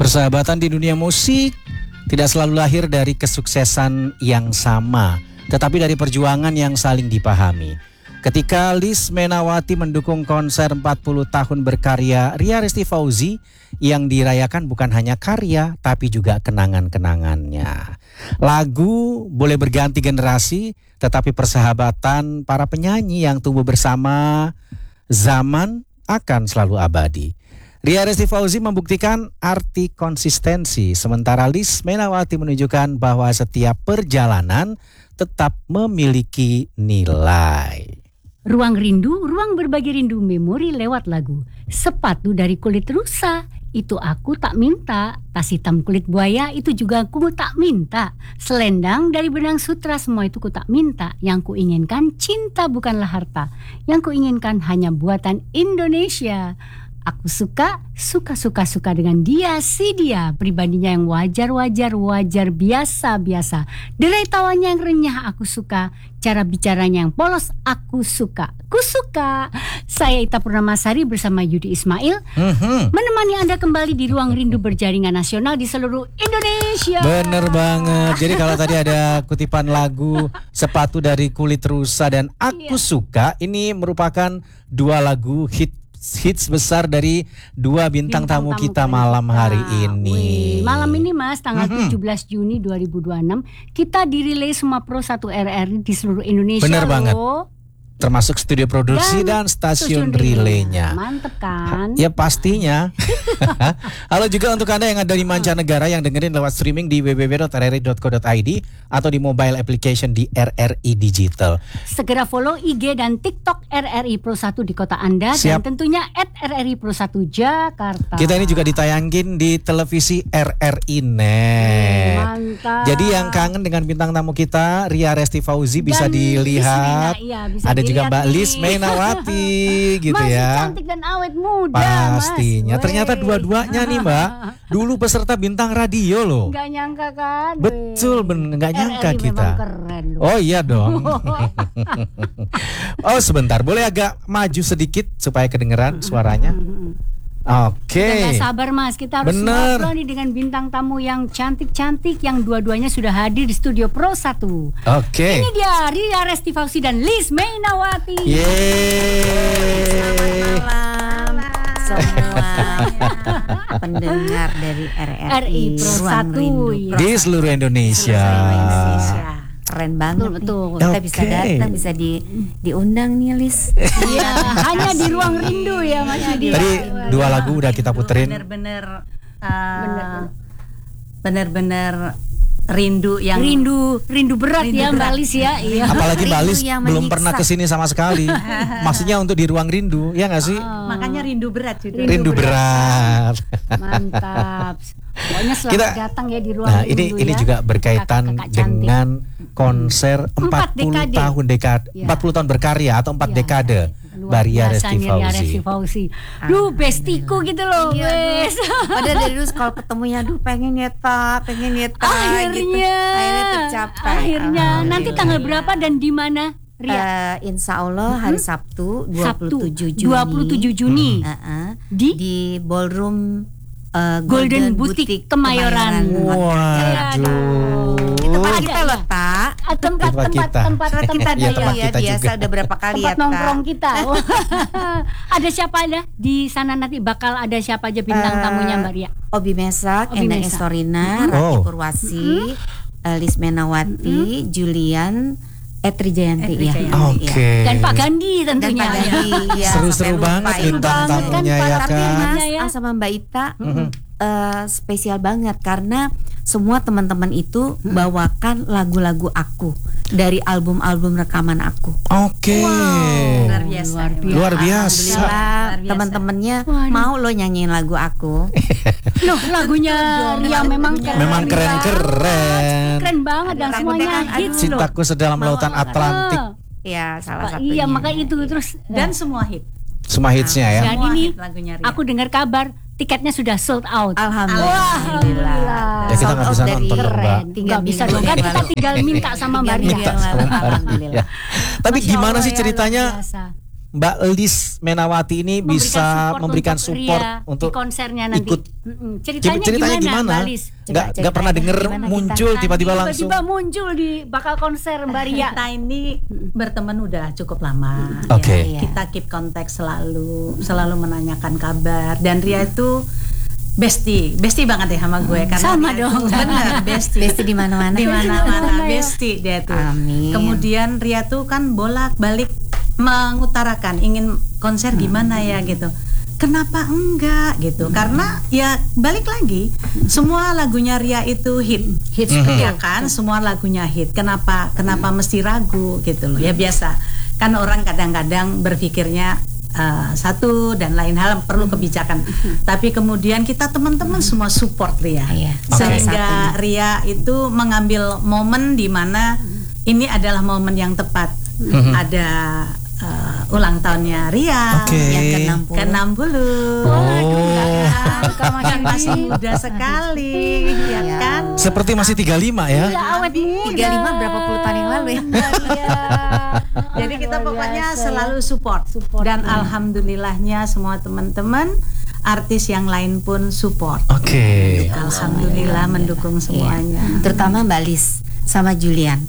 Persahabatan di dunia musik tidak selalu lahir dari kesuksesan yang sama, tetapi dari perjuangan yang saling dipahami. Ketika Liz Menawati mendukung konser 40 tahun berkarya Ria Resti Fauzi, yang dirayakan bukan hanya karya tapi juga kenangan-kenangannya. Lagu boleh berganti generasi, tetapi persahabatan para penyanyi yang tumbuh bersama zaman akan selalu abadi. Ria Resti Fauzi membuktikan arti konsistensi, sementara Liz Menawati menunjukkan bahwa setiap perjalanan tetap memiliki nilai. Ruang rindu, ruang berbagi rindu memori lewat lagu. Sepatu dari kulit rusa, itu aku tak minta. Tas hitam kulit buaya, itu juga aku tak minta. Selendang dari benang sutra, semua itu ku tak minta. Yang ku inginkan cinta bukanlah harta. Yang ku inginkan hanya buatan Indonesia. Aku suka dengan dia, si dia. Pribadinya yang wajar, biasa. Derai tawanya yang renyah aku suka. Cara bicaranya yang polos aku suka. Ku suka. Saya Ita Purnamasari bersama Yudi Ismail menemani Anda kembali di Ruang Rindu Berjaringan Nasional di seluruh Indonesia. Bener banget. Jadi kalau tadi ada kutipan lagu Sepatu dari Kulit Rusa dan Aku Suka, ini merupakan dua lagu hits besar dari dua bintang tamu kita malam hari ini. Malam ini Mas, tanggal 17 Juni 2026 kita dirilis semua Pro 1 RRI di seluruh Indonesia. Bener banget. Loh. Termasuk studio produksi dan stasiun relaynya. Mantep kan? Ya pastinya. Halo juga untuk Anda yang ada di mancanegara yang dengerin lewat streaming di www.rri.co.id atau di mobile application di RRI Digital. Segera follow IG dan TikTok RRI Pro 1 di kota Anda. Siap. Dan tentunya @RRI Pro 1 Jakarta. Kita ini juga ditayangin di televisi RRI Net. Mantap. Jadi yang kangen dengan bintang tamu kita Ria Resti Fauzi bisa Dan dilihat. bisa ada juga Mbak nih. Liz Menawati gitu masih ya. cantik dan awet muda. Pastinya. Mas. Ternyata dua-duanya nih Mbak dulu peserta bintang radio loh. Gak nyangka kan? Betul, nggak nyangka RRI kita. memang keren loh. Oh iya dong. Oh sebentar, boleh agak maju sedikit supaya kedengeran suaranya. Oke. Kita gak sabar Mas, kita harus ngobrol nih dengan bintang tamu yang cantik-cantik, yang dua-duanya sudah hadir di studio Pro 1. Oke. Ini dia Ria Resti Fauzi dan Liz Menawati. Yeay. Malam semua pendengar dari RRI Pro Ruang 1 Rindu Di seluruh Indonesia. Keren banget betul. nih. Kita bisa datang, bisa diundang nih Liz. Iya, hanya di Ruang Rindu ya Mas Yudi. Tadi dua lagu udah kita puterin. Bener-bener rindu yang rindu berat ya Mbak Liz ya. Iya. Apalagi Mbak Liz yang belum menyiksa. pernah kesini sama sekali. Maksudnya untuk di Ruang Rindu, ya nggak sih? makanya rindu berat juga. Rindu berat. Mantap. Pokoknya selamat datang ya di Ruang Nah, Rindu ini ya. juga berkaitan Kakak-kakak cantik. dengan konser 40 tahun Ya. 40 tahun berkarya atau 4 dekade. Luar Ria biasa Resti nih Ria Resti Fauzi. Fauzi. Duh, bestiku gitu loh, wes. Padahal dari dulu kalau ketemunya pengen nyeta gitu. Akhirnya tercapai. Akhirnya nanti tanggal berapa dan di mana? Ria? Insya Allah hari Sabtu 27 Juni. 27 Juni. Di Ballroom Golden Boutique Kemayoran. Waduh. Tempat kita loh, Tak. Tempat Iya, ya, tempat kita biasa juga. udah berapa kali tempat ya, nongkrong Tak. kita. Ada siapa aja di sana nanti, bakal ada siapa aja bintang tamunya Mbak Ria? Obi Mesak, Obi Endang Mesak. Estorina, Rati Purwasi, Liz Menawati, Julian, Etri Jayanti ya. Oke. Dan Pak Gandhi tentunya. Seru-seru banget bintang tamunya ya Tapi kan. Mas sama Mbak Ita spesial banget karena semua teman-teman itu bawakan lagu-lagu aku dari album-album rekaman aku. Oke. Luar biasa. Alhamdulillah teman-temannya mau lo nyanyiin lagu aku. Loh, lagunya Ria memang keren. Keren banget dan semuanya hits loh. Cintaku Sedalam Lautan Atlantik. Ya, salah satunya. Iya, maka itu terus Dan semua hit. Semua hitsnya ya. dan ini lagunya Ria. aku dengar kabar tiketnya sudah sold out. Alhamdulillah. Ya kita nggak bisa nonton dong, Mbak. Nggak bisa dong, kan kita tinggal minta sama Mbak Ria. Alhamdulillah. Tapi Masya gimana Allah sih ya, ceritanya luar biasa. Mbak Lis Menawati ini bisa memberikan support untuk di konsernya nanti. ikut. Ceritanya gimana, Mbak Lis? Nggak pernah dengar muncul tiba-tiba langsung. Tiba-tiba muncul di bakal konser Mbak Ria. Kita ini berteman udah cukup lama. Oke. Ya. Kita keep kontak selalu menanyakan kabar. Dan Ria itu bestie banget ya sama gue karena sama dong. Bener, bestie. Bestie di mana-mana. Di mana-mana bestie dia tuh. Amin. Kemudian Ria tuh kan bolak-balik mengutarakan ingin konser gimana ya gitu. Kenapa enggak gitu? Karena ya balik lagi semua lagunya Ria itu hits ya kan? Semua lagunya hit. Kenapa mesti ragu gitu loh? Ya biasa. Kan orang kadang-kadang berpikirnya satu dan lain hal perlu kebijakan. Tapi kemudian kita teman-teman semua support Ria. Sehingga Ria itu mengambil momen di mana ini adalah momen yang tepat. Ada ulang tahunnya Ria yang ke-60. Kan masih muda sekali ya kan. Seperti masih 35 ya. Iya, awet muda. 35 berapa puluh tahun yang lalu ya. Jadi kita pokoknya selalu support. Dan alhamdulillahnya semua teman-teman artis yang lain pun support. Oke. Alhamdulillah mendukung semuanya. Terutama Mbak Lis sama Julian.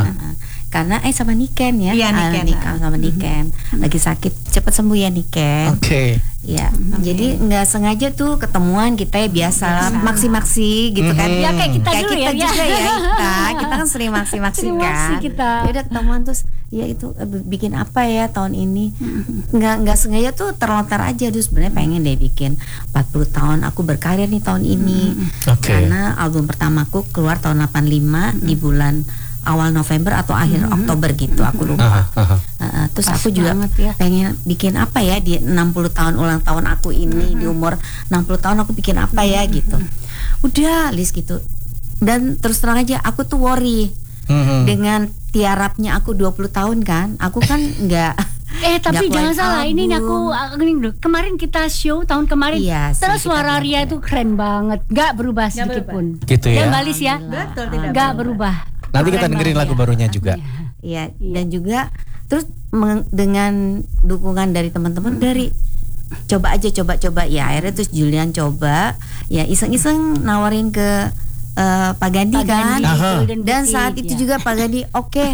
Karena sama Niken ya. Iya, Niken. Sama Niken. Lagi sakit, cepat sembuh ya Niken. Oke. Ya, jadi nggak sengaja tuh ketemuan kita ya biasa maksi-maksi gitu kan. Ya kayak kita dulu kita ya. juga ya. Kita kan sering maksi-maksi Sering maksi kan. kita. Ya udah ketemuan terus ya itu bikin apa ya tahun ini. Nggak sengaja tuh terlontar aja. Terus sebenarnya pengen deh bikin 40 tahun aku berkarya nih tahun ini. Karena album pertamaku keluar tahun 85 di bulan awal November atau akhir Oktober gitu, aku lupa. Terus aku juga pengen bikin apa ya di 60 tahun ulang tahun aku ini, di umur 60 tahun aku bikin apa ya gitu. Udah list gitu. Dan terus terang aja aku tuh worry dengan tiarapnya aku 20 tahun kan. Aku kan enggak tapi jangan salah, ini aku kemarin kita show tahun kemarin. Iya, terus suara Ria itu keren banget, nggak berubah sedikit pun. Gitu ya. Dan Mbak Lis ya, Betul, tidak nggak berubah. Nanti kita dengerin lagu barunya juga. Iya, dan juga terus dengan dukungan dari teman-teman dari coba ya akhirnya terus Julian coba ya iseng-iseng nawarin ke Pak Gandhi kan. Dan saat itu juga Pak Gandhi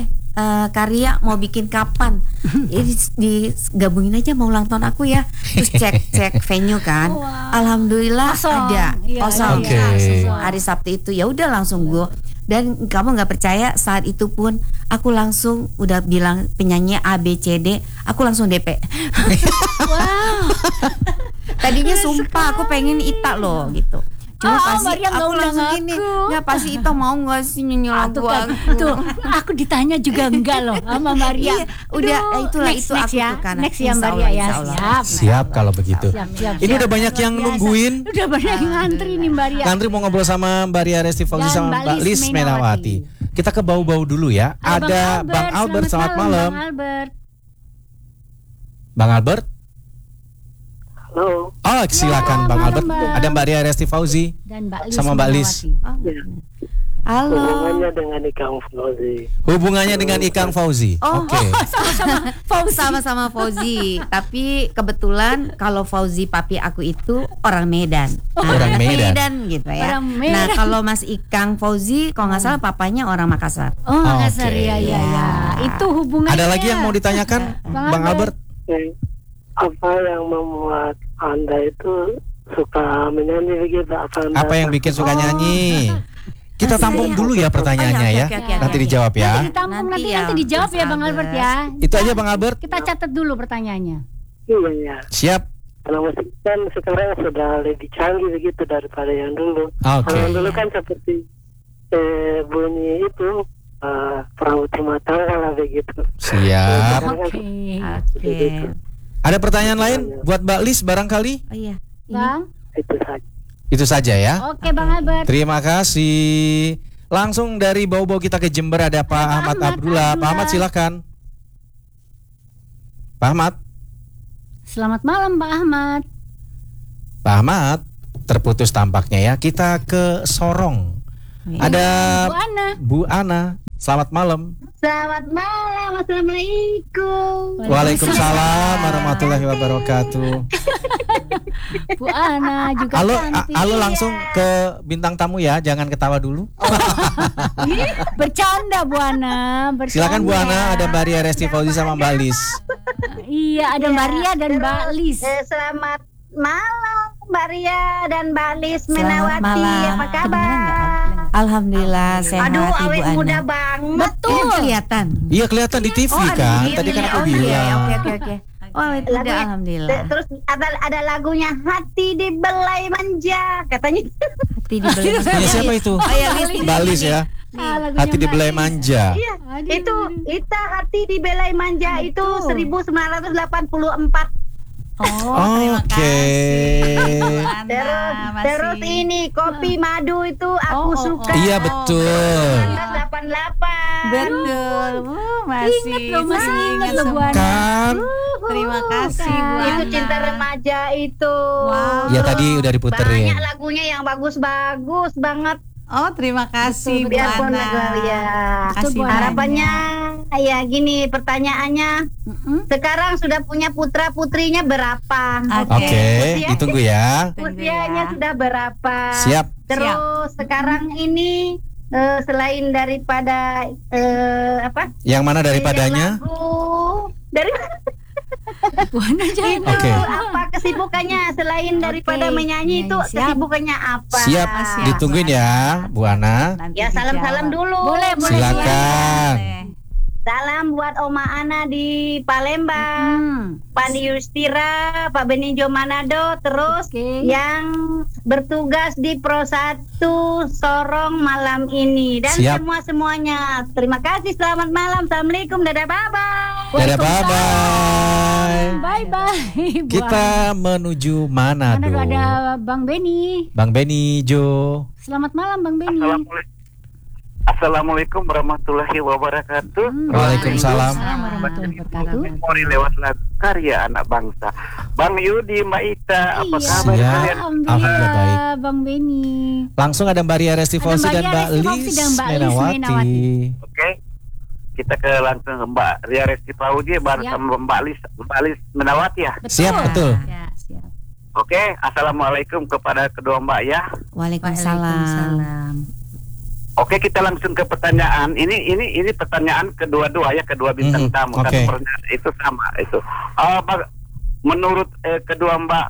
karya mau bikin kapan digabungin aja mau ulang tahun aku ya. Terus cek venue kan. Alhamdulillah ada kosong. Hari Sabtu itu ya udah langsung gue. Dan kamu nggak percaya saat itu pun aku langsung udah bilang penyanyi A B C D, aku langsung DP. Wow. Tadinya sumpah aku pengen Ita loh gitu. Cuma pasti aku langsung gini, nggak pasti Ita mau nggak sih nyanyi lagu tuh, aku ditanya juga enggak loh sama Maria. Udah itulah next, itu aku ya. tuh kan. Next ya Maria ya. Siap kalau begitu. Ini udah banyak yang nungguin. Udah banyak yang ngantri nih Maria. Ngantri mau ngobrol sama Mbak Ria Resti Fauzi sama Mbak Lis Menawati. Kita ke bau-bau dulu ya. Ada Bang Albert, selamat malam. Bang Albert. Halo. Oh, silakan Bang Albert. Ada Mbak Ria Resti Fauzi dan Mbak Lis sama Mbak Lis. Halo. Hubungannya dengan Ikang Fauzi. Hubungannya dengan Ikang Fauzi. Oke. Sama-sama Fauzi. Tapi kebetulan kalau Fauzi papi aku itu orang Medan. Orang Medan gitu ya. Nah, kalau Mas Ikang Fauzi kalau nggak salah papanya orang Makassar. Oh, Makassar ya. Itu hubungannya. Ada lagi yang mau ditanyakan Bang Albert? Apa yang membuat Anda itu suka menyanyi begitu? Apa yang bikin suka nyanyi? Kita tampung dulu ya pertanyaannya ya. Nanti dijawab ya. Nanti dijawab ya Bang Albert ya. Itu aja Bang Albert. Kita catat dulu pertanyaannya. Iya. Siap. Karena musik kan sekarang sudah lebih canggih begitu daripada yang dulu. Oke. Yang dulu kan seperti bunyi itu perahu timah tangga lah begitu. Siap. Oke. Ada pertanyaan lain buat Mbak Lis barangkali? Oh iya. Bang. Itu saja ya. Oke Bang Albert. Terima kasih. Langsung dari bau-bau kita ke Jember ada Pak Ahmad Abdullah. Pak Ahmad silakan. Pak Ahmad. Selamat malam Pak Ahmad. Pak Ahmad terputus tampaknya ya. Kita ke Sorong. Ada Bu Ana. Bu Ana. Selamat malam. Selamat malam, assalamualaikum. Waalaikumsalam warahmatullahi wabarakatuh. Bu Ana juga Halo, cantik. halo langsung ke bintang tamu ya, jangan ketawa dulu. Bercanda Bu Ana. Bercanda. Silakan Bu Ana, ada Mbak Ria Resti Fauzi sama Mbak Lis. Iya, ada Mbak Ria dan Mbak Lis. Selamat malam Mbak Ria dan Mbak Lis Selamat Menawati. malam. Apa kabar? Alhamdulillah sehat Aduh, Ibu awet Ana. muda banget. Betul. Kelihatan. Iya kelihatan di TV kan. Tadi kan aku Iya, bilang. oke. Oh, itu udah Lagunya- alhamdulillah. Terus ada lagunya Hati Dibelai Manja katanya. Hati dibeli. Punya siapa itu? Mbak Lis ya. Lagunya Hati dibelai Mbak Lis. manja. Iya, Aduh. itu Hati Dibelai Manja itu Betul. 1984. Oh, Oke. Terus ini Kopi Madu itu aku suka. Iya betul. 1988. betul. Masih Masih ingat loh Bu Ana. Kan? Terima kasih Bu Itu Ana. Cinta Remaja itu. Wow. Ya tadi udah diputerin. Banyak lagunya yang bagus-bagus banget. Oh, terima kasih Bu Biarpun Ana. lagu ya. Kasih Bu Ana. Harapannya ya gini pertanyaannya. Sekarang sudah punya putra putrinya berapa? Oke, ditunggu ya. Usianya sudah berapa? Siap. Terus sekarang ini selain daripada apa? Yang mana daripadanya? Lagu dari Bu Ana jangan. itu Oke. apa kesibukannya selain daripada menyanyi itu Siap. kesibukannya apa? Siap. Ditungguin ya, Bu Ana. Ya salam-salam dulu. Boleh. Silakan. Salam buat Oma Ana di Palembang, Pak Yustira, Pak Benijo Manado, terus Oke. yang bertugas di Pro 1 Sorong malam ini dan Siap. semuanya. Terima kasih, selamat malam, assalamualaikum, dadah, bye bye. Dadah, bye-bye. Bye bye. Kita menuju Mana Manado. ada Bang Beni. Bang Beni Jo. Selamat malam Bang Beni. Assalamualaikum warahmatullahi wabarakatuh. Waalaikumsalam. Warahmatullahi wabarakatuh. Memori lewat lagu karya anak bangsa. Bang Yudi, Mbak Ita, apa Iya. kabar Siap. kalian? Alhamdulillah baik. Alhamdulillah Bang Beni. Langsung ada Mbak Ria Resti Ada Fauzi Mbak dan Ria Mbak Resti Fauzi Lis dan Mbak Lis Menawati. Menawati. Oke. Kita ke langsung ke Mbak Ria Resti Fauzi bersama Mbak Lis Menawati ya. Siap, betul. Ya, siap. Oke, assalamualaikum kepada kedua Mbak ya. Waalaikumsalam. Oke, kita langsung ke pertanyaan. Ini pertanyaan kedua-dua ya, kedua bintang Mhm, tamu. oke. Karena pertanyaan itu sama itu. Menurut kedua Mbak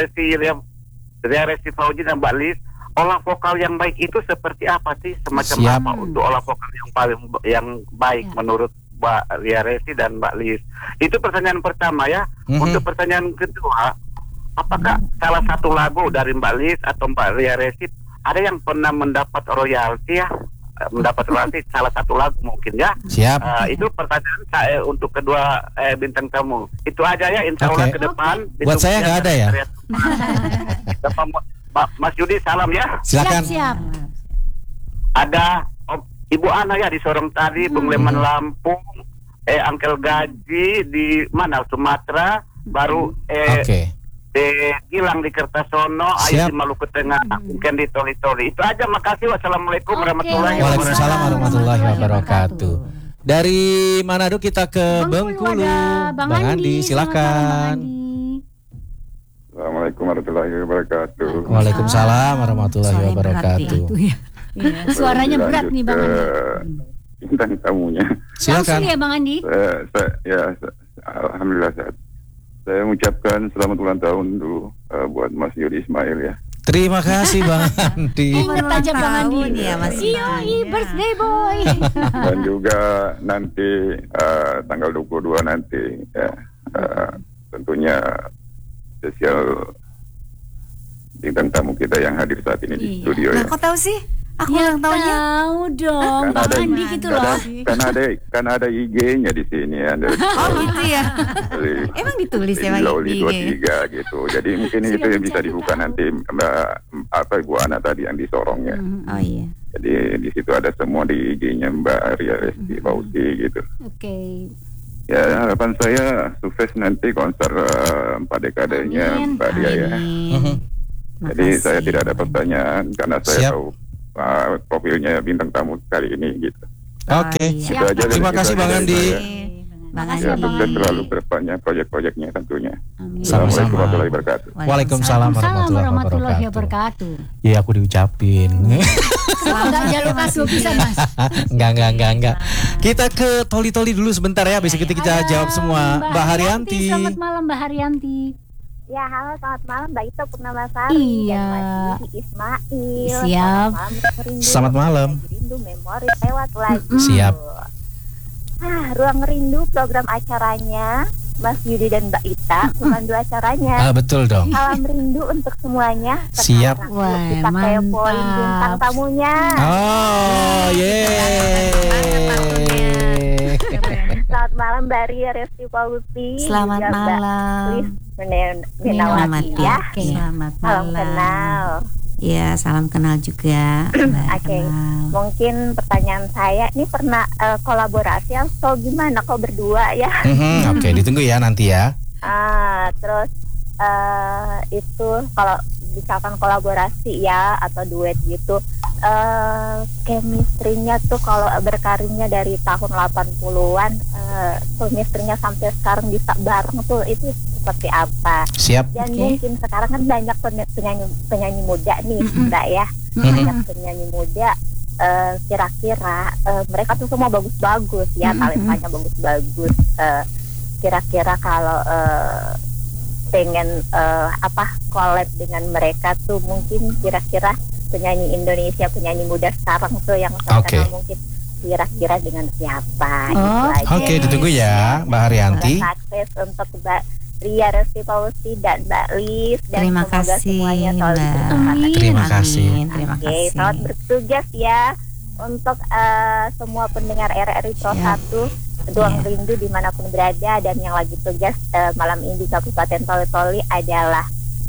Ria Resti Fauzi dan Mbak Lis, olah vokal yang baik itu seperti apa sih? Semacam Siap. apa untuk olah vokal yang baik menurut Mbak Ria Resti dan Mbak Lis? Itu pertanyaan pertama ya. Mhm. Untuk pertanyaan kedua, apakah salah satu lagu dari Mbak Lis atau Mbak Ria Resti ada yang pernah mendapat royalti ya? Mendapat royalti salah satu lagu mungkin ya. Siap. Itu pertanyaan saya untuk kedua bintang tamu. Itu aja ya, insya Allah Oke. ke depan. Buat saya nggak ada ya? Mas Yudi salam ya. Silakan. Siap. Ada Ibu Ana ya di Sorong tadi, Bung Leman Lampung, Angkel Gaji di mana Sumatera, baru Oke. Gilang di Kertasono, Siap. Ayu di Maluku Tengah, mungkin di Toli-Toli. Itu aja, makasih. Wassalamualaikum warahmatullahi Waalaikumsalam wabarakatuh. warahmatullahi wabarakatuh. Dari Manado kita ke Bengkulu Bengkulu. ada Bang Andi. Silakan. Selamat malam, Bang Andi. Assalamualaikum warahmatullahi wabarakatuh. Waalaikumsalam warahmatullahi Suaranya berat wabarakatuh. Itu ya. Suaranya Baru berat nih Bang Andi. dilanjut ke bintang tamunya. Langsung Silakan. ya Bang Andi. Alhamdulillah sehat. Saya mengucapkan selamat ulang tahun dulu buat Mas Yudi Ismail ya. Terima kasih Bang Andi. Ingat aja Bang Andi. Ya, Mas Iya, birthday boy. Dan juga nanti tanggal 22 nanti ya, tentunya spesial bintang tamu kita yang hadir saat ini di studio Nah, ya. kok tahu sih? Aku Ya ulang tahunnya. tahu dong, Kan Bang ada- Andi gitu loh. Kan ada IG-nya di sini ya. Oh, gitu ya. Emang ditulis ya Bang Loli di IG? 23 gitu. Jadi mungkin itu yang bisa dibuka nanti Mbak Ibu Ana tadi yang di Sorongnya. Oh iya. Jadi di situ ada semua di IG-nya Mbak Ria Resti Fauzi gitu. Oke. Ya harapan saya sukses nanti konser 4 dekadenya Amin. Mbak Ria ya. Amin. Jadi Makasih. saya tidak ada pertanyaan karena saya Siap. tahu profilnya bintang tamu kali ini gitu. Oke. iya. Itu aja dari Terima kita, kasih Bang dari Andi. saya. Bang Makasih, Ya, Andi. sukses selalu ke depannya proyek-proyeknya tentunya. Amin. Sama-sama. Assalamualaikum warahmatullahi wabarakatuh. Waalaikumsalam warahmatullahi warahmatullahi wabarakatuh. wabarakatuh. Ya aku diucapin. Enggak jalur kado bisa Mas. Enggak. Kita ke Toli-Toli dulu sebentar ya. Habis itu kita jawab semua. Mbak Haryanti. Selamat malam Mbak Haryanti. Ya, halo, selamat malam Mbak Ito Purnamasari Iya. dan Mas Didi Ismail. Siap. Selamat malam. Rindu memori lewat lagi. Siap. Ruang Rindu program acaranya Mas Yudi dan Mbak Ita, pemandu acaranya. Betul dong. Salam rindu untuk semuanya. Siap. Sekarang Wah, kita kepoin mantap. bintang tamunya. Oh, yeay. Selamat malam Mbak Ria Resti Pausi. Selamat juga Mbak malam. Lis Menawati ya. Oke. Selamat Salam kenal. Ya, salam kenal juga. Mbak Oke. Kemal. Mungkin pertanyaan saya ini pernah kolaborasi atau gimana kok berdua ya? Oke, ditunggu ya nanti ya. Terus itu kalau misalkan kolaborasi ya atau duet gitu, chemistry-nya tuh kalau berkarirnya dari tahun 80-an, chemistry-nya sampai sekarang bisa bareng tuh itu seperti apa? Siap. Dan Oke. mungkin sekarang kan banyak penyanyi muda nih, Mbak ya. Banyak penyanyi muda, kira-kira mereka tuh semua bagus-bagus ya, talentanya bagus-bagus. Kira-kira kalau pengen collab dengan mereka tuh mungkin kira-kira penyanyi Indonesia, penyanyi muda sekarang tuh yang terkenal mungkin kira-kira dengan siapa gitu aja. Oke, ditunggu ya Mbak Haryanti. Sukses untuk Mbak Ria Resti Pausi dan Mbak Lis dan Terima semoga kasih, semuanya selalu Mbak. bersemangat. Terima kasih. Amin, terima Oke, kasih. selamat bertugas ya untuk semua pendengar RRI Pro 1 Ruang Rindu dimanapun berada, dan yang lagi tugas malam ini di Kabupaten Toli-Toli adalah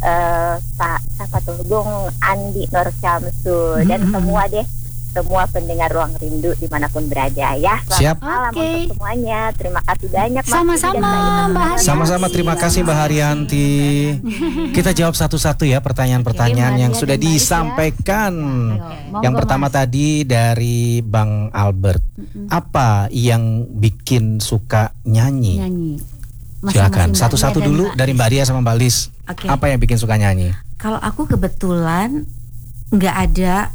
siapa tuh, Bung Andi Nur Syamsul dan semua pendengar Ruang Rindu dimanapun berada ya. Selamat Siap. malam Oke. untuk semuanya. Terima kasih banyak Mas Sama-sama, Yudi dan Mbak Ita. Mbak Haryanti. Sama-sama, terima kasih Mbak Haryanti. Kita jawab satu-satu ya pertanyaan-pertanyaan Oke, yang Mbak sudah Ria dan Mbak Lis ya. disampaikan. Monggo, Yang pertama Mas. tadi dari Bang Albert. Apa yang bikin suka nyanyi? Nyanyi. Silakan Masing-masing Mbak satu-satu Ria dan dulu Mbak dari Mbak Ria sama Mbak Lis. Oke. Apa yang bikin suka nyanyi? Kalau aku kebetulan nggak ada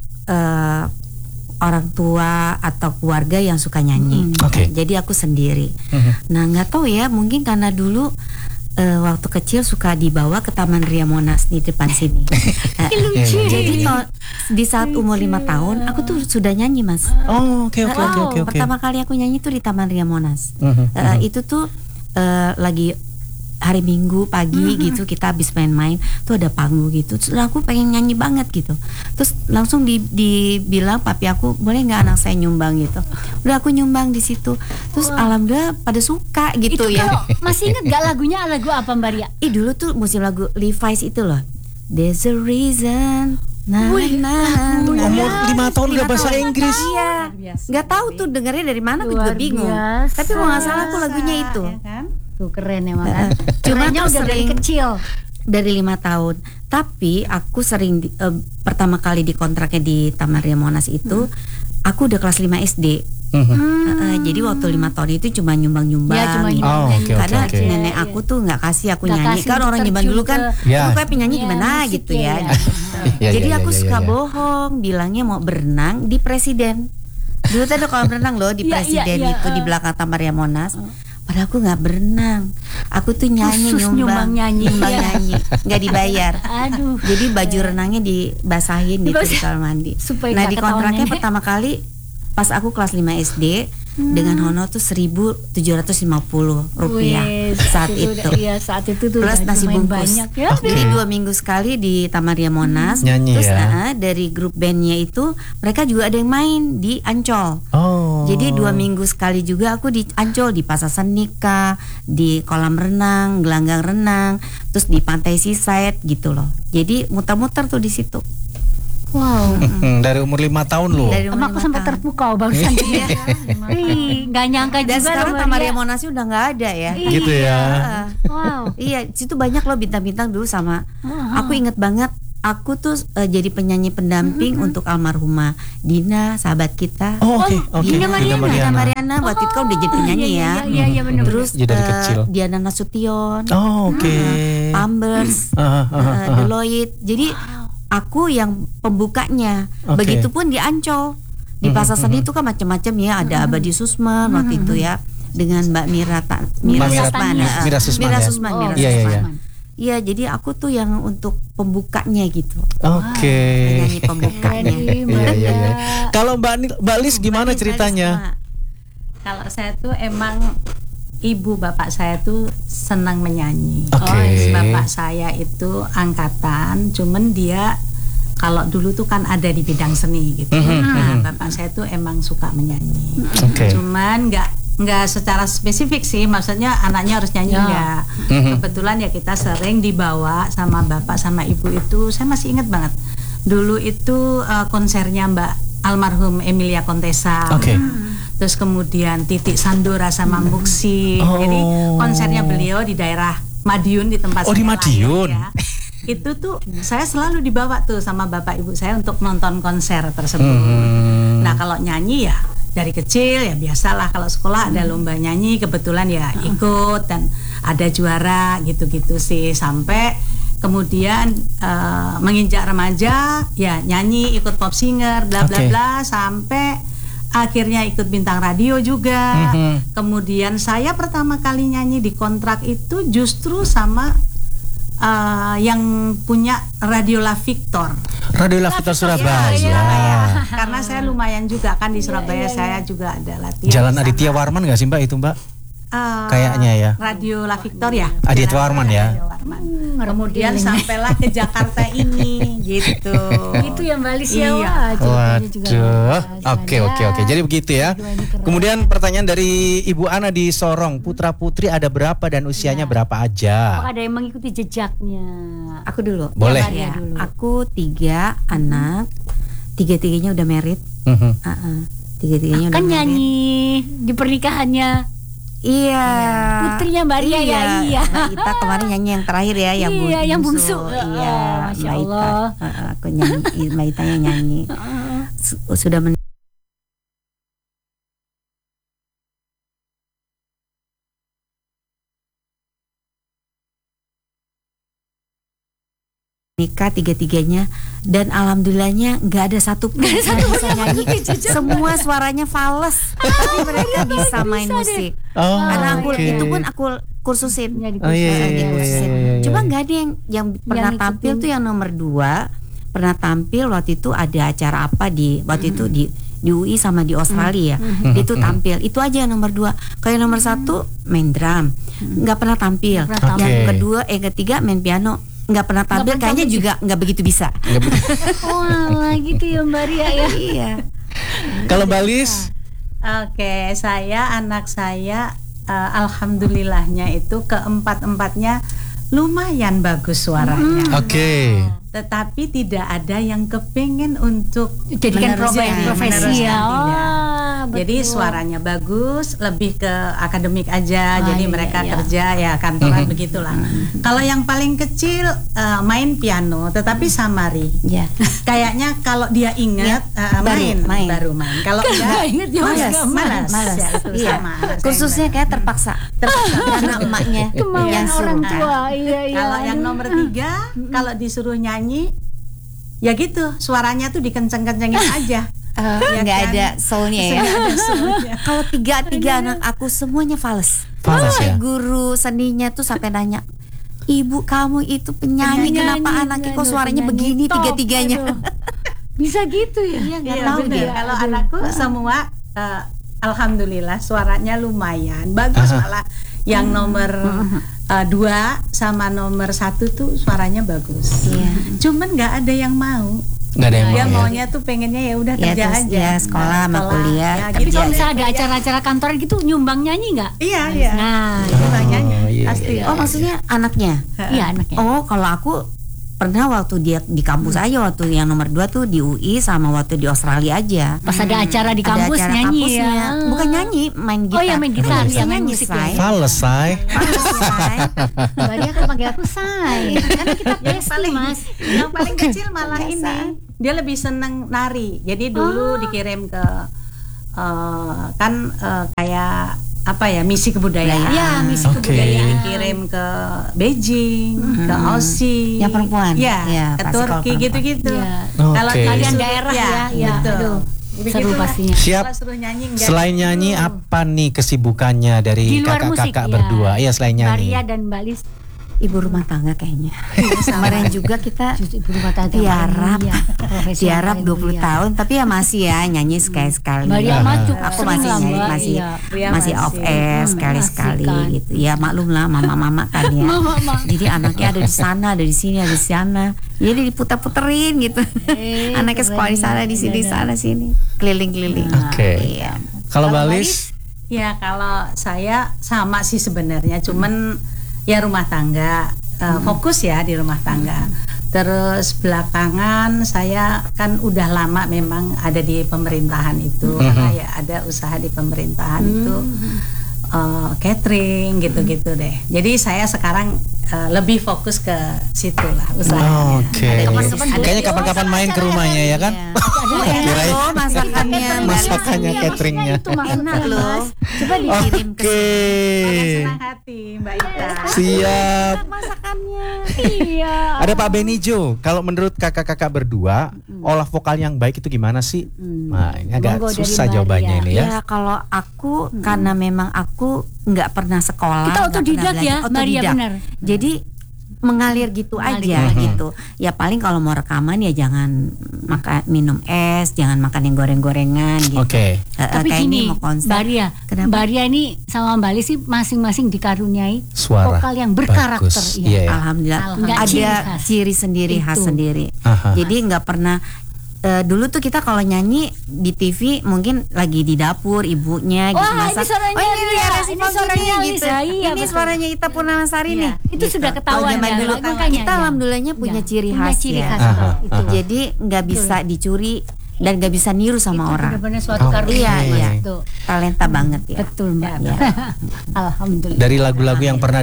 orang tua atau keluarga yang suka nyanyi. Oke. Jadi aku sendiri. Nah, nggak tahu ya, mungkin karena dulu waktu kecil suka dibawa ke Taman Ria Monas di depan sini. Jadi di saat umur 5 tahun aku tuh sudah nyanyi, Mas. Oh, oke. Pertama kali aku nyanyi tuh di Taman Ria Monas. Itu tuh lagi hari Minggu pagi gitu, kita habis main-main tuh ada panggung gitu, terus aku pengen nyanyi banget gitu, terus langsung dibilang papi aku, boleh nggak anak saya nyumbang gitu. Udah aku nyumbang di situ, terus alhamdulillah pada suka gitu Itu ya. kalau masih ingat gak lagunya, lagu apa Mbak Ria? Dulu tuh musim lagu Levi's itu loh, There's a Reason. Nah, Umur 5 tahun udah bahasa Inggris. Iya, nggak tahu tuh dengarnya dari mana, aku juga Luar bingung. biasa. Tapi kalau nggak salah tuh lagunya itu. Ya kan? Tuh keren ya kan. Cuma Kerennya tuh udah dari sering- kecil. Dari 5 tahun. Tapi aku sering pertama kali dikontraknya di Taman Ria Monas itu, aku udah kelas 5 SD. Jadi waktu 5 tahun itu cuma nyumbang-nyumbang. Ya, cuma gitu. Oh, oke, Karena oke. nenek aku tuh nggak kasih aku Nggak nyanyi. kasih Kan orang untuk zaman dulu kan, terjun Ya. lu kayak penyanyi Ya, gimana musik gitu ya, ya. ya. Ya, Jadi ya, aku ya, suka ya. bohong, bilangnya mau berenang di Presiden. Dulu tuh ada kolam renang loh di Iya, Presiden iya, itu di belakang Taman Ria Monas. Padahal aku nggak berenang. Aku tuh nyanyi Khusus nyumbang nyanyi. nyumbang Iya. nyanyi, nggak dibayar. Aduh. Jadi baju renangnya dibasahin gitu di kamar mandi. Supaya Nah, nggak di kontraknya ketahuan pertama kali pas aku kelas 5 SD dengan honor tuh 1.750 rupiah Wih, saat itu. Iya, saat itu tuh Plus udah nasi lumayan bungkus. banyak ya. Jadi 2 minggu sekali di Taman Ria Monas. Nyanyi Terus ya. dari grup bandnya itu mereka juga ada yang main di Ancol. Oh. Jadi 2 minggu sekali juga aku di Ancol, di Pasar Senika, di kolam renang, gelanggang renang, terus di pantai Seaside gitu loh. Jadi muter-muter tuh di situ. Wow. Dari umur 5 tahun loh. Dari umur Aku 5 sampai tahun. terpukau barusan. Ih, nggak nyangka Dan juga sekarang loh, Taman Mbak Ria Ria. Monas udah nggak ada ya. Gitu ya. Wow. Iya, situ banyak loh bintang-bintang dulu sama. Aku inget banget aku tuh jadi penyanyi pendamping untuk almarhumah Dina, sahabat kita. Oh, oke. Dina Dina Mariana waktu itu kan udah jadi penyanyi ya. Iya benar. Terus Jadi dari kecil. Diana Nasution, Oh, oke. Pambers, Deloitte. Jadi aku yang pembukanya. Oke. Begitupun di Ancol. Di Pasar Seni itu kan macam-macam ya. Ada Abadi Susman waktu itu ya, dengan Mbak Mira Susman. Mira Susman ya? Mira Iya, iya, iya. Susman. Iya, jadi aku tuh yang untuk pembukanya gitu. Oke. Penyanyi pembukanya. Iya. Kalau Mbak Lis gimana ceritanya? Kalau saya tuh emang ibu bapak saya tuh senang menyanyi. Oke. Bapak saya itu angkatan, cuman dia kalau dulu tuh kan ada di bidang seni gitu. Nah, bapak saya tuh emang suka menyanyi. Oke. Cuman nggak secara spesifik sih, maksudnya anaknya harus nyanyi enggak. Kebetulan ya kita sering dibawa sama bapak sama ibu itu, saya masih ingat banget. Dulu itu konsernya Mbak almarhum Emilia Contessa. Oke. Terus kemudian Titik Sandora sama Muksi. Jadi konsernya beliau di daerah Madiun, di tempat Oh, saya di Madiun. lahir, ya. Itu tuh saya selalu dibawa tuh sama bapak ibu saya untuk nonton konser tersebut. Nah, kalau nyanyi ya dari kecil ya biasalah, kalau sekolah ada lomba nyanyi kebetulan ya ikut dan ada juara gitu-gitu sih, sampai kemudian menginjak remaja ya nyanyi, ikut pop singer bla bla bla, sampai akhirnya ikut bintang radio juga. Kemudian saya pertama kali nyanyi di kontrak itu justru sama yang punya Radio La Victor. Radio La Victor Surabaya. Karena saya lumayan juga kan di Surabaya, saya juga ada latihan. Jalan sama Aditya Warman nggak sih Mbak itu Mbak? Kayaknya ya. Radio La Victor ya. Aditya Warman ya. Radio Warman. Kemudian sampailah ke Jakarta ini gitu. Itu yang Mbak Lis ya. Iya. Waduh. Oke. Jadi begitu ya. Kemudian pertanyaan dari Ibu Ana di Sorong, putra putri ada berapa dan usianya berapa aja? Apakah ada yang mengikuti jejaknya? Aku dulu. Boleh. Ya, aku 3 anak, 3-tiganya udah married. 3-tiganya udah Kan married. nyanyi di pernikahannya Iya. putrinya Mbak Ria ya. Iya. Mbak Ita kemarin nyanyi yang terakhir ya, yang Iya, yang bungsu. Iya, Masya Mbak Ita. Allah. Aku nyanyi, Mbak Ita yang nyanyi. Sudah nikah 3-tiganya, dan alhamdulillahnya nggak ada satu pun yang bisa nyanyi. Semua suaranya fals, tapi mereka bisa main musik. Karena aku itu pun aku kursusin. Iya. Cuma nggak ada yang pernah tampil tuh yang nomor 2 pernah tampil waktu itu ada acara apa di waktu itu di UI sama di Australia. Dia tuh tampil. Itu aja yang nomor 2. Kalau yang nomor 1 main drum, nggak pernah tampil. Yang kedua, ketiga main piano, nggak pernah tampil. Kayaknya juga nggak begitu bisa. Wah, gitu ya Mbak Ria ya. Iya. Kalau Mbak Lis? Oke, anak saya alhamdulillahnya itu keempat-empatnya lumayan bagus suaranya. Oke. Tetapi tidak ada yang kepengen untuk Jadikan meneruskan, profesi ya. tidak. Betul. Jadi suaranya bagus, lebih ke akademik aja. Jadi iya, mereka iya. kerja ya kantoran begitulah. Kalau yang paling kecil main piano, tetapi samari. Ya. Kayaknya kalau dia ingat baru main. Kalau enggak ingat dia Malas. Ya, itu Iya. sama anak saya Kursusnya kayak terpaksa karena emaknya Kemauan yang orang suruh. tua. Iya. Kalau yang nomor 3 kalau disuruh nyanyi ya gitu, suaranya tuh dikenceng-kencengin aja. Ya Nggak kan? ada soulnya ya. Nggak ada soulnya. Kalau tiga anak aku semuanya fals. Fals ya? Guru seninya tuh sampai nanya, ibu kamu itu penyanyi, kenapa anaknya kok suaranya begini tiga-tiganya? Bisa gitu ya? Iya, nggak Iya, tahu bener. dia. Kalau anakku semua alhamdulillah suaranya lumayan bagus, malah yang nomor 2 sama nomor 1 tuh suaranya bagus. Iya. Cuman nggak ada yang mau. Nggak ada yang Dia mau ya? maunya tuh pengennya ya udah Ya, kerja terus aja. ya sekolah sama kuliah. Ya, Tapi gitu. kalau misalnya ada acara-acara kantor gitu nyumbang nyanyi nggak? Iya. Nah, Nyumbang nyanyi iya, pasti. Oh, maksudnya anaknya? iya anaknya. Oh, kalau aku pernah waktu dia di kampus aja, waktu yang nomor 2 tuh di UI sama waktu di Australia aja. Pas ada acara di kampus acara nyanyi kampusnya. ya. Bukan nyanyi, main gitar. Oh ya main gitar, Bisa ya main nyanyi, musik Say. ya. Fales, Say. Mbak Dia kan panggil aku Say. Karena kita besti Mas. Yang paling kecil malah ini dia lebih seneng nari. Jadi dulu dikirim ke kayak apa ya, misi kebudayaan. Ya, misi Oke. kebudayaan. Dikirim ke Beijing, ke Aussie. Yang perempuan? Ya, Ya, ke pasti kalau Turki perempuan. gitu-gitu. Ya. Kalau Oke. Kalian disuruh- daerah ya, betul. aduh. Seru Begitulah. pastinya. Siap. Kalau suruh nyanyi enggak. Selain nyanyi apa nih kesibukannya dari Di luar musik kakak-kakak ya. berdua? Iya, selain nyanyi. Maria dan Mbak Lis Ibu rumah tangga kayaknya. Kemarin juga kita justru ibu rumah tangga tiarap, paling mulia, profesi yang tiarap paling 20 mulia. tahun, tapi ya masih ya nyanyi sekali-sekali. Maria mah cukup Aku sering masih lah, nyanyi, Mbak. masih Iya. Dia masih off air sekali-sekali asik kan. gitu. Ya maklum lah mama-mama kan ya. Mama. Jadi anaknya ada di sana, ada di sini, ada di sana. Jadi diputar-puterin gitu. Anaknya sekolah di sana, di sini, di sana, sini. Keliling-keliling. Oke. Iya. Kalau Kalau Mbak Mbak Lis? Ya kalau saya sama sih sebenarnya, cuman ya rumah tangga, fokus ya di rumah tangga. Terus belakangan saya kan udah lama memang ada di pemerintahan itu, karena ya ada usaha di pemerintahan itu, catering gitu-gitu deh. Jadi saya sekarang lebih fokus ke situ lah usahanya. Oke. Kayaknya kapan-kapan main ke rumahnya ya kan? Kirain Loh, masakannya masakannya, cateringnya. Itu makan enak loh. Coba dikirim ke Oke. Senang hati Mbak Ita. Siap. masakannya. Iya. Ada Pak Benijo. Kalau menurut kakak-kakak berdua, olah vokal yang baik itu gimana sih? Nah, ini agak Monggo dari susah Mbak jawabannya Ria. ini ya. Ya kalau aku karena memang aku nggak pernah sekolah. Kita nggak otodidak pernah ya, belajar. Maria, Otodidak. benar. Jadi mengalir gitu Mengalir aja aja. gitu. Ya paling kalau mau rekaman ya jangan minum es, jangan makan yang goreng-gorengan gitu. Oke. Tapi Kayak gini, ini mau konser. Mbak Ria, Kenapa? Mbak Ria ini sama Mbak Lis sih masing-masing dikaruniai Suara vokal yang berkarakter. bagus. Iya. Iya, ya. Alhamdulillah Nggak ciri ada khas. ciri sendiri khas Itu. sendiri. Aha. Jadi nggak pernah dulu tuh kita kalau nyanyi di TV mungkin lagi di dapur ibunya gitu Wah, ini masak. suaranya oh ini Ria, Resi ini Fauzi suaranya nih, Lisa, iya, ini betul. suaranya Ita Purnamasari Iya, nih. itu sudah ketahuan Kalau zaman ya, dulu makanya kita ya. alhamdulillahnya punya Ya, ciri punya khas ciri ya. khas Aha, itu. Jadi nggak bisa dicuri dan nggak bisa niru sama Itu orang. benar-benar suatu Oke. karunia. Iya, iya. Itu. Talenta banget ya. Betul Mbak. Ya. Alhamdulillah. Dari lagu-lagu yang pernah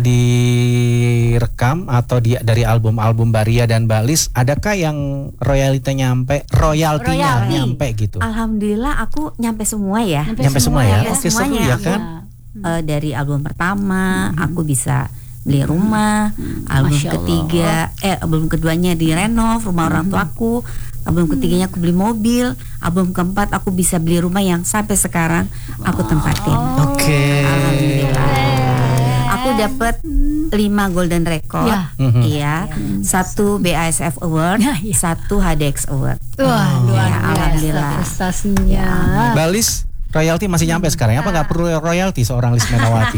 direkam atau dari album-album Mbak Ria dan Mbak Lis, adakah yang royaltinya Royalti. nyampe gitu? Alhamdulillah aku nyampe semua ya. Nyampe semua ya? Nyampe Oke, seru semuanya. ya kan? Dari album pertama aku bisa beli rumah, album Masya Allah. ketiga album keduanya direnov rumah orang tuaku, album ketiganya aku beli mobil, album keempat aku bisa beli rumah yang sampai sekarang aku tempatin. Oke. Alhamdulillah. Aku dapat 5 golden record, Ya. iya, 1 BASF Award, Ya, ya. 1 HDX Award. Wah, luar Ya, biasa alhamdulillah. prestasinya. Mbak Lis, royalti masih nyampe sekarang? Apa nggak perlu royalti seorang Lis Menawati?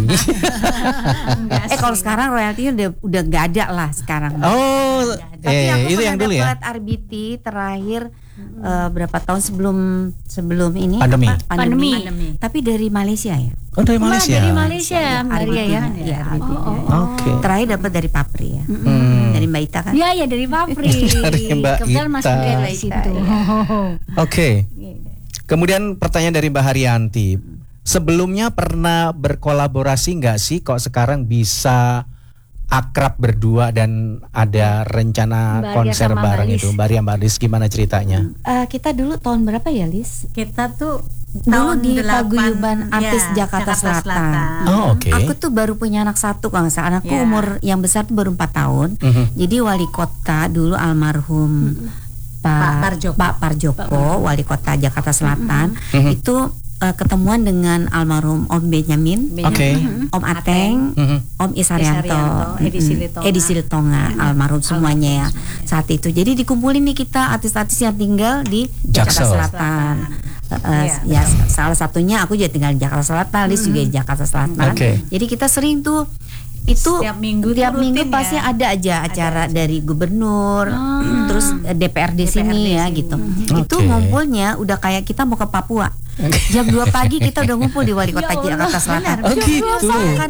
Kalau sekarang royaltinya udah nggak ada lah sekarang. Oh, Tapi aku itu yang dulu ya? dapat RBT terakhir berapa tahun sebelum ini Pandemi. apa? Pandemi. Tapi dari Malaysia ya. Oh, dari Malaysia. Dari Malaysia, Mbak Ria ya. Iya, RBT. Oke. Terakhir dapat dari Papri ya. Dari Mbak Ita kan. Iya, ya dari Papri. Dari Mbak Kebetulan Mas Ita. Ria di Mbak Ita, situ. iya. Oke. Kemudian pertanyaan dari Mbak Haryanti. Sebelumnya pernah berkolaborasi nggak sih kok sekarang bisa akrab berdua dan ada rencana Mbak Ria konser sama Mbak bareng Lis. itu? Mbak Ria, Mbak Lis gimana ceritanya? Kita dulu tahun berapa ya, Lis? Kita tuh Dulu tahun di 8, Paguyuban Artis ya, Jakarta Selatan. Oh, oke. Aku tuh baru punya anak satu kalau nggak salah. Anakku Ya. umur yang besar tuh baru 4 tahun. Jadi wali kota dulu almarhum Pak Parjoko, wali kota Jakarta Selatan, itu ketemuan dengan almarhum Om Benyamin, Oke. Om Ateng, Om Isarianto, Edi Silitonga, almarhum semuanya ya saat itu. Jadi dikumpulin nih kita artis-artis yang tinggal di Jakarta Jaksel. Selatan. Ya salah satunya aku juga tinggal di Jakarta Selatan, Lis juga di Jakarta Selatan. Oke. Jadi kita sering tuh itu Setiap minggu tiap tuh minggu rutin pasti ya? ada aja acara dari gubernur, terus DPRD sini ya sini. gitu. Itu Oke. ngumpulnya udah kayak kita mau ke Papua. Jam 2 pagi kita udah ngumpul di wali kota Jakarta Selatan. Oh gitu. Karena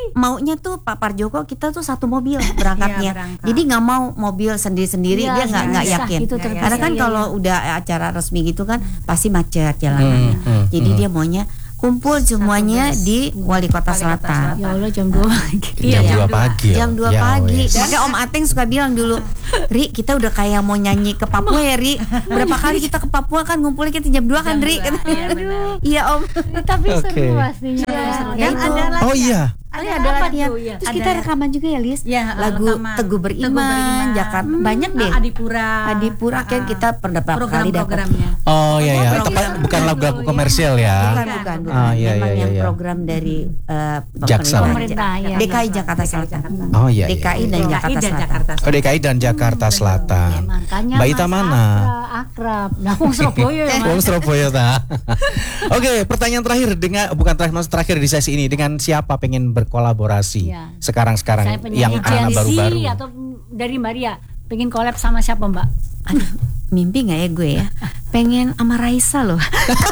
maunya tuh Pak Parjoko kita tuh satu mobil berangkatnya. Iya, berangkat. Jadi nggak mau mobil sendiri-sendiri, Iya, dia nggak bisa. yakin. Itu Karena Karena kan Iya, kalau udah acara resmi gitu kan pasti macet jalanannya. Jadi dia maunya kumpul semuanya di Wali Kota Selatan. Ya Allah jam 2 pagi. Jam 2 pagi. Jam 2 Ya pagi. wes. Makanya Om Ateng suka bilang dulu, Ri, kita udah kayak mau nyanyi ke Papua ya, Ri. Berapa kali kita ke Papua kan ngumpulnya kita jam 2 kan, Ri. Iya, benar. Iya, Om. Tapi Oke. seru pastinya. Dan itu. ada lagi Oh iya. Ada apa latihan. tuh, ya? Terus Ada- kita rekaman juga ya, Lis. Ya, Lagu rekaman. Teguh Beriman, Jakarta. Banyak deh. Adipura kan kita pernah berapa kali dapat. program-programnya. Oh iya ya. Bukan lagu-lagu komersial ya. Bukan. Ah, iya, Memang iya, yang iya. program dari Jaksel. Pemerintah, ya. DKI Jakarta Selatan. Oh iya. DKI dan Jakarta Selatan. Oh, DKI dan Jakarta Selatan. Makanya Mbak Ita Mas mana? Akrab. Nah, wong Surabaya ya, Mas. Wong Surabaya ta. Oke, pertanyaan terakhir bukan terakhir di sesi ini, dengan siapa pengen berkolaborasi Iya. sekarang Saya yang penyanyi anak Gen Z baru-baru. atau dari Maria pengen collab sama siapa, Mbak? Aduh, mimpi nggak ya gue ya? Pengen sama Raisa loh.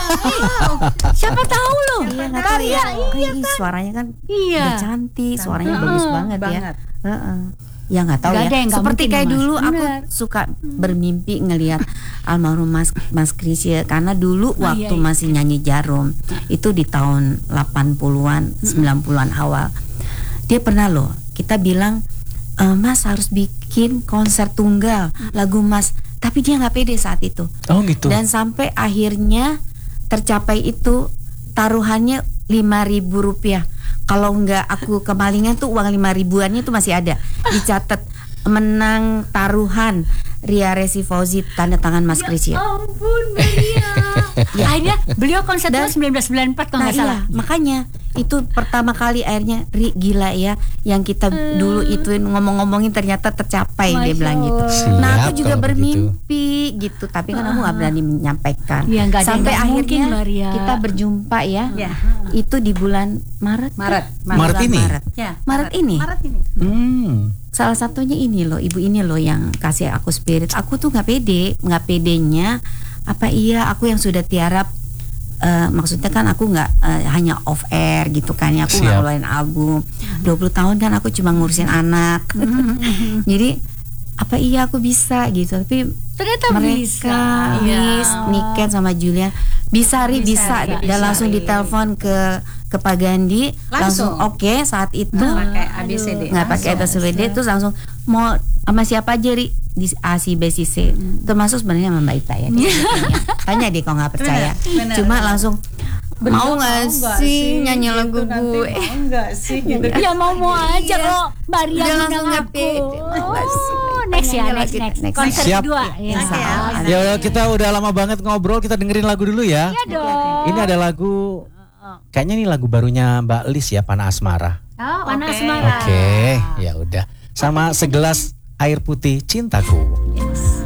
Siapa tahu loh. Iya nggak tahu ya. Suaranya kan Iya. udah cantik, suaranya bagus banget ya. Banget. Heeh. Ya nggak tahu Nggak ya. ada yang nggak Seperti mungkin, kayak Mas. dulu aku Bener. suka bermimpi ngelihat almarhum Mas Krisya karena dulu waktu iya. masih nyanyi Jarum itu di tahun 80-an, 90-an awal. Dia pernah loh, kita bilang Mas harus bikin konser tunggal lagu Mas, tapi dia nggak pede saat itu. Oh gitu. Dan sampai akhirnya tercapai itu taruhannya 5.000 rupiah. Kalau nggak aku kemalingan tuh uang 5.000-annya tuh masih ada. Dicatat menang taruhan Ria Resi Fauzi tanda tangan Mas Krisya. Ampun, Maria. Akhirnya beliau konser tahun 1994 kalau Nah nggak salah. iya, makanya itu pertama kali akhirnya Ri gila ya yang kita dulu ituin ngomong-ngomongin ternyata tercapai dia Masya bilang gitu. Allah. Nah aku Siap juga kalau bermimpi gitu tapi kan aku nggak berani menyampaikan. Iya, nggak ada yang Sampai nggak mungkin, akhirnya Maria. kita berjumpa ya. Ya. Itu di bulan Maret. Maret Bulan ini? Ya, Maret ini. Maret ini. Salah satunya ini loh, ibu ini loh yang kasih aku spirit. Aku tuh nggak pedenya apa iya aku yang sudah tiarap. Maksudnya kan aku nggak hanya off air gitu kan ya, aku nggak Siap. ngeluarin album 20 tahun kan aku cuma ngurusin anak. Jadi apa iya aku bisa gitu, tapi Ternyata mereka bisa. Lis, Niken sama Julian bisa Bisa, dan bisa, langsung Ri. ditelepon ke Pak Gandhi langsung oke saat itu Pakai ABCD. nggak pakai ABCD terus langsung mau sama siapa aja Ri di A C B C C termasuk sebenarnya sama Mbak Ita ya tanya deh kalau nggak percaya Benar. cuma langsung mau nggak nggak sih nyanyi gitu, lagu nanti gue mau nggak sih gitu. Ya mau aja kok Maria Dia undang langsung aku. ngerti. Oh, next ya, Nyanyi lagi, next. next. Konser Siap. kedua. Ya. Insya Allah. Ya kita udah lama banget ngobrol, kita dengerin lagu dulu ya. Iya dong. Ini ada lagu, kayaknya ini lagu barunya Mbak Lis ya, Panah Asmara. Oh, Panas oke. marah. Oke, ya udah. Sama segelas air putih cintaku. Yes.